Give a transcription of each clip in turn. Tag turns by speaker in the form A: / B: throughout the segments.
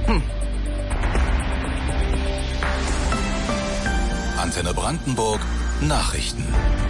A: Antenne Brandenburg Nachrichten.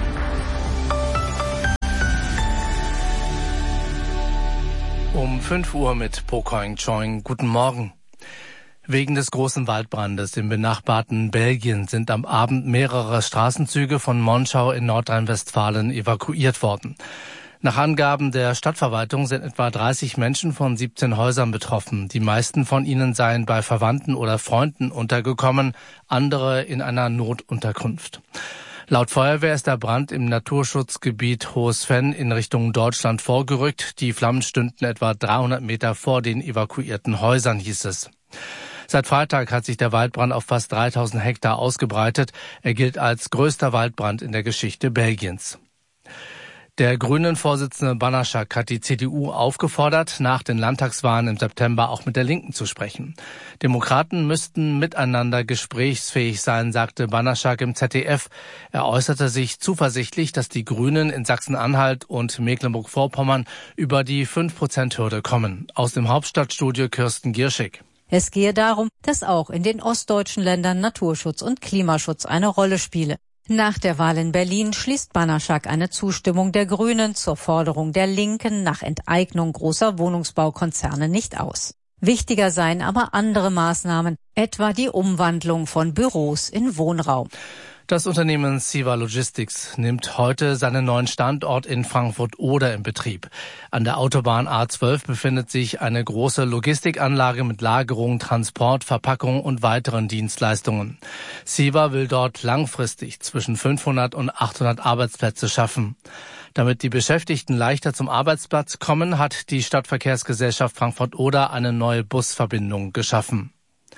B: Um 5 Uhr mit Pokoing Choing. Guten Morgen. Wegen des großen Waldbrandes im benachbarten Belgien sind am Abend mehrere Straßenzüge von Monschau in Nordrhein-Westfalen evakuiert worden. Nach Angaben der Stadtverwaltung sind etwa 30 Menschen von 17 Häusern betroffen. Die meisten von ihnen seien bei Verwandten oder Freunden untergekommen, andere in einer Notunterkunft. Laut Feuerwehr ist der Brand im Naturschutzgebiet Hohes Venn in Richtung Deutschland vorgerückt. Die Flammen stünden etwa 300 Meter vor den evakuierten Häusern, hieß es. Seit Freitag hat sich der Waldbrand auf fast 3000 Hektar ausgebreitet. Er gilt als größter Waldbrand in der Geschichte Belgiens. Der Grünen-Vorsitzende Banaszak hat die CDU aufgefordert, nach den Landtagswahlen im September auch mit der Linken zu sprechen. Demokraten müssten miteinander gesprächsfähig sein, sagte Banaszak im ZDF. Er äußerte sich zuversichtlich, dass die Grünen in Sachsen-Anhalt und Mecklenburg-Vorpommern über die 5%-Hürde kommen. Aus dem Hauptstadtstudio Kirsten Gierschig.
C: Es gehe darum, dass auch in den ostdeutschen Ländern Naturschutz und Klimaschutz eine Rolle spiele. Nach der Wahl in Berlin schließt Banaszak eine Zustimmung der Grünen zur Forderung der Linken nach Enteignung großer Wohnungsbaukonzerne nicht aus. Wichtiger seien aber andere Maßnahmen, etwa die Umwandlung von Büros in Wohnraum.
B: Das Unternehmen CEVA Logistics nimmt heute seinen neuen Standort in Frankfurt-Oder in Betrieb. An der Autobahn A12 befindet sich eine große Logistikanlage mit Lagerung, Transport, Verpackung und weiteren Dienstleistungen. CEVA will dort langfristig zwischen 500 und 800 Arbeitsplätze schaffen. Damit die Beschäftigten leichter zum Arbeitsplatz kommen, hat die Stadtverkehrsgesellschaft Frankfurt-Oder eine neue Busverbindung geschaffen.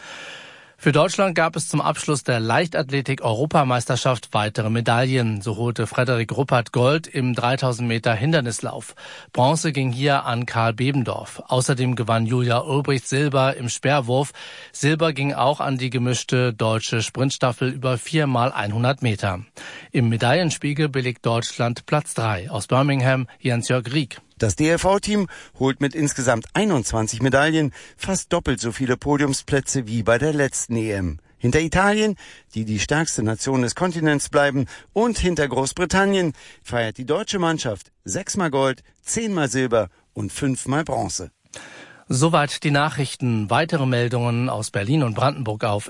B: Für Deutschland gab es zum Abschluss der Leichtathletik-Europameisterschaft weitere Medaillen. So holte Frederik Ruppert Gold im 3000 Meter Hindernislauf. Bronze ging hier an Karl Bebendorf. Außerdem gewann Julia Ulbricht Silber im Speerwurf. Silber ging auch an die gemischte deutsche Sprintstaffel über 4x100 Meter. Im Medaillenspiegel belegt Deutschland Platz 3. Aus Birmingham Jens-Jörg Rieck.
D: Das DLV-Team holt mit insgesamt 21 Medaillen fast doppelt so viele Podiumsplätze wie bei der letzten EM. Hinter Italien, die stärkste Nation des Kontinents bleiben, und hinter Großbritannien feiert die deutsche Mannschaft 6-mal Gold, 10-mal Silber und 5-mal Bronze.
B: Soweit die Nachrichten. Weitere Meldungen aus Berlin und Brandenburg auf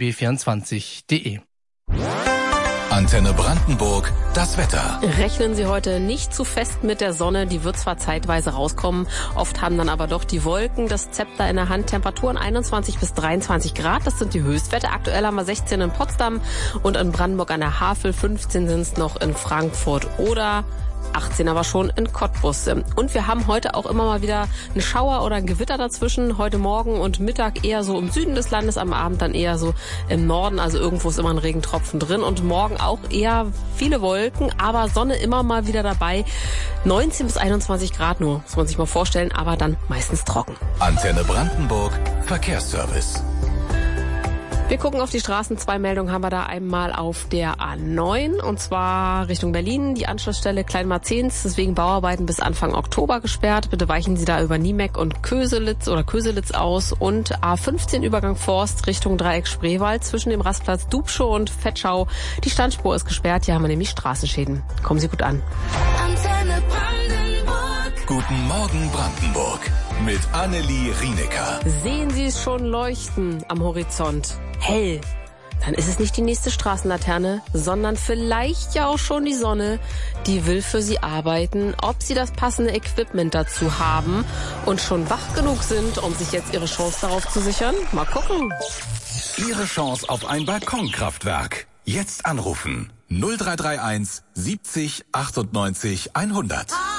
B: rbb24.de.
A: Antenne Brandenburg, das Wetter.
E: Rechnen Sie heute nicht zu fest mit der Sonne, die wird zwar zeitweise rauskommen, oft haben dann aber doch die Wolken das Zepter in der Hand. Temperaturen 21 bis 23 Grad, das sind die Höchstwerte. Aktuell haben wir 16 in Potsdam und in Brandenburg an der Havel, 15 sind es noch in Frankfurt oder 18 aber schon in Cottbus. Und wir haben heute auch immer mal wieder einen Schauer oder ein Gewitter dazwischen. Heute Morgen und Mittag eher so im Süden des Landes, am Abend dann eher so im Norden. Also irgendwo ist immer ein Regentropfen drin. Und morgen auch eher viele Wolken, aber Sonne immer mal wieder dabei. 19 bis 21 Grad nur, muss man sich mal vorstellen, aber dann meistens trocken.
A: Antenne Brandenburg, Verkehrsservice.
E: Wir gucken auf die Straßen. 2 Meldungen haben wir da. Einmal auf der A9 und zwar Richtung Berlin. Die Anschlussstelle Kleinmarzens ist wegen Bauarbeiten bis Anfang Oktober gesperrt. Bitte weichen Sie da über Niemeck und Köselitz aus. Und A15 Übergang Forst Richtung Dreieck Spreewald zwischen dem Rastplatz Dubschow und Fetschau. Die Standspur ist gesperrt. Hier haben wir nämlich Straßenschäden. Kommen Sie gut an.
A: Antenne Brandenburg. Guten Morgen Brandenburg mit Annelie Rienecker.
E: Sehen Sie es schon leuchten am Horizont? Hell. Dann ist es nicht die nächste Straßenlaterne, sondern vielleicht ja auch schon die Sonne, die will für Sie arbeiten. Ob Sie das passende Equipment dazu haben und schon wach genug sind, um sich jetzt Ihre Chance darauf zu sichern? Mal gucken.
A: Ihre Chance auf ein Balkonkraftwerk. Jetzt anrufen. 0331 70 98 100.